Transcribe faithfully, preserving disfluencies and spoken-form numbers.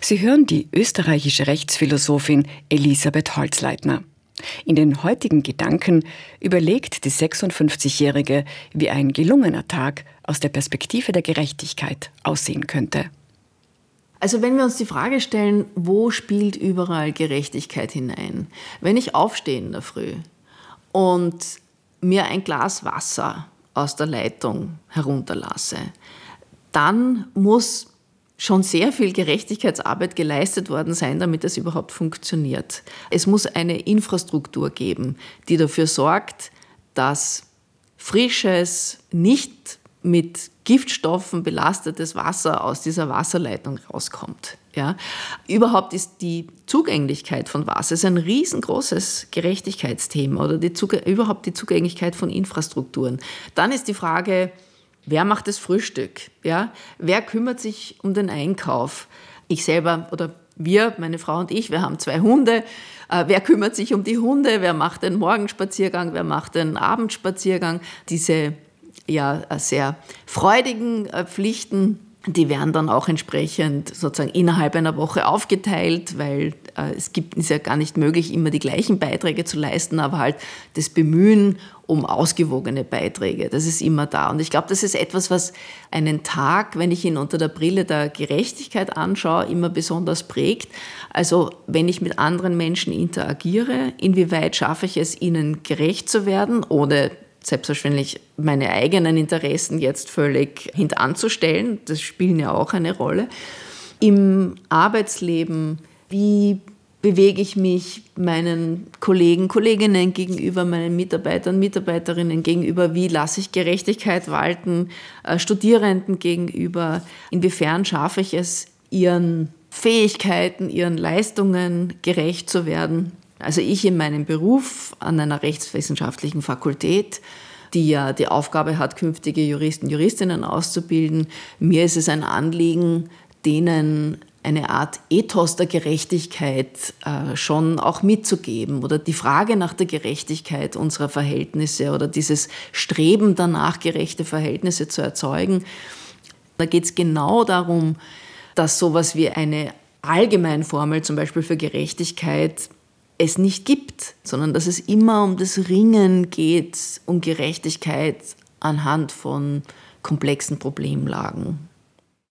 Sie hören die österreichische Rechtsphilosophin Elisabeth Holzleitner. In den heutigen Gedanken überlegt die sechsundfünfzigjährige, wie ein gelungener Tag aus der Perspektive der Gerechtigkeit aussehen könnte. Also wenn wir uns die Frage stellen, wo spielt überall Gerechtigkeit hinein? Wenn ich aufstehe in der Früh und mir ein Glas Wasser aus der Leitung herunterlasse, dann muss schon sehr viel Gerechtigkeitsarbeit geleistet worden sein, damit es überhaupt funktioniert. Es muss eine Infrastruktur geben, die dafür sorgt, dass frisches, nicht mit Giftstoffen belastetes Wasser aus dieser Wasserleitung rauskommt. Ja? Überhaupt ist die Zugänglichkeit von Wasser ist ein riesengroßes Gerechtigkeitsthema oder die Zuge- überhaupt die Zugänglichkeit von Infrastrukturen. Dann ist die Frage, wer macht das Frühstück? Ja? Wer kümmert sich um den Einkauf? Ich selber oder wir, meine Frau und ich, wir haben zwei Hunde. Äh, wer kümmert sich um die Hunde? Wer macht den Morgenspaziergang? Wer macht den Abendspaziergang? Diese ja, sehr freudigen äh, Pflichten, die werden dann auch entsprechend sozusagen innerhalb einer Woche aufgeteilt, weil äh, es gibt, ist ja gar nicht möglich, immer die gleichen Beiträge zu leisten, aber halt das Bemühen um ausgewogene Beiträge, das ist immer da. Und ich glaube, das ist etwas, was einen Tag, wenn ich ihn unter der Brille der Gerechtigkeit anschaue, immer besonders prägt. Also wenn ich mit anderen Menschen interagiere, inwieweit schaffe ich es, ihnen gerecht zu werden, ohne selbstverständlich meine eigenen Interessen jetzt völlig hintanzustellen. Das spielen ja auch eine Rolle. Im Arbeitsleben, wie bewege ich mich meinen Kollegen, Kolleginnen gegenüber, meinen Mitarbeitern, Mitarbeiterinnen gegenüber, wie lasse ich Gerechtigkeit walten, äh, Studierenden gegenüber, inwiefern schaffe ich es, ihren Fähigkeiten, ihren Leistungen gerecht zu werden. Also ich in meinem Beruf an einer rechtswissenschaftlichen Fakultät, die ja die Aufgabe hat, künftige Juristen, Juristinnen auszubilden, mir ist es ein Anliegen, denen eine Art Ethos der Gerechtigkeit äh, schon auch mitzugeben oder die Frage nach der Gerechtigkeit unserer Verhältnisse oder dieses Streben danach, gerechte Verhältnisse zu erzeugen. Da geht es genau darum, dass sowas wie eine Allgemeinformel zum Beispiel für Gerechtigkeit es nicht gibt, sondern dass es immer um das Ringen geht, um Gerechtigkeit anhand von komplexen Problemlagen.